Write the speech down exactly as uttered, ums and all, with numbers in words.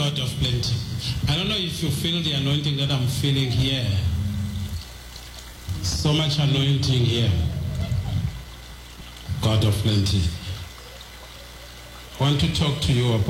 God of plenty. I don't know if you feel the anointing that I'm feeling here. So much anointing here. God of plenty. I want to talk to you about